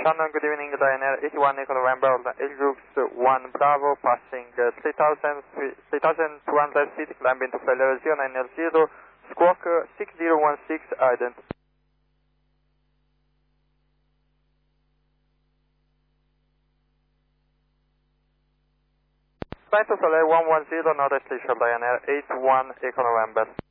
Shannon, good evening, Ryanair 81 Echo November, Aljux 1 Bravo, passing 3,200 feet, climbing to failure 0900, squawk 6016, ident. Flight to failure 110, North Station, Ryanair 81 Echo November.